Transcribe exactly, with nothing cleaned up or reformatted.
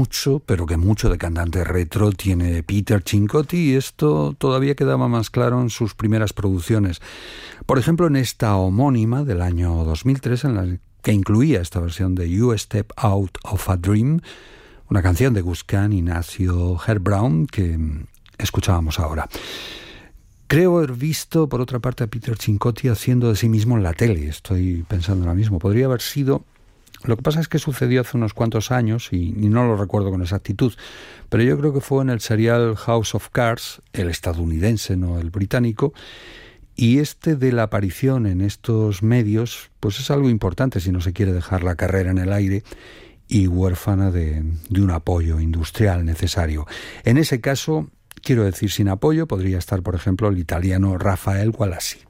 mucho, pero que mucho de cantante retro tiene Peter Cincotti, y esto todavía quedaba más claro en sus primeras producciones. Por ejemplo, en esta homónima del año dos mil tres, en la que incluía esta versión de You Step Out of a Dream, una canción de Gus Kahn y Ignacio Herr Brown que escuchábamos ahora. Creo haber visto, por otra parte, a Peter Cincotti haciendo de sí mismo en la tele. Estoy pensando ahora mismo. Podría haber sido... Lo que pasa es que sucedió hace unos cuantos años y, y no lo recuerdo con exactitud, pero yo creo que fue en el serial House of Cards, el estadounidense, no el británico, y este de la aparición en estos medios, pues es algo importante si no se quiere dejar la carrera en el aire y huérfana de, de un apoyo industrial necesario. En ese caso, quiero decir, sin apoyo podría estar, por ejemplo, el italiano Rafael Gualassi.